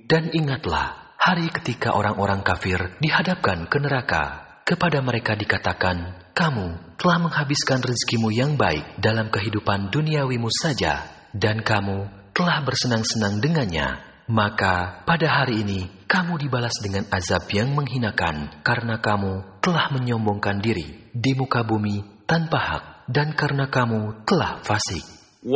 Dan ingatlah hari ketika orang-orang kafir dihadapkan ke neraka. Kepada mereka dikatakan, kamu telah menghabiskan rezekimu yang baik dalam kehidupan duniawimu saja, dan kamu telah bersenang-senang dengannya. Maka pada hari ini kamu dibalas dengan azab yang menghinakan karena kamu telah menyombongkan diri di muka bumi tanpa hak dan karena kamu telah fasik.